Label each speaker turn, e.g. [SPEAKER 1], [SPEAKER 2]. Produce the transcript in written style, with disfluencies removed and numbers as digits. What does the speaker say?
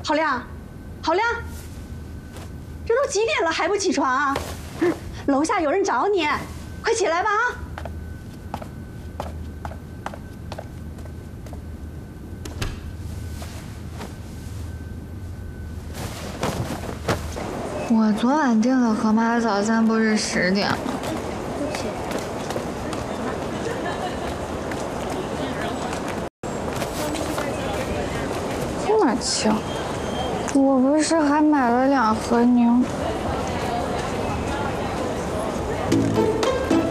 [SPEAKER 1] 郝亮，郝亮，这都几点了还不起床啊？楼下有人找你，快起来吧啊！
[SPEAKER 2] 我昨晚订的河马早餐不是10点吗？这么轻，我不是还买了2盒牛。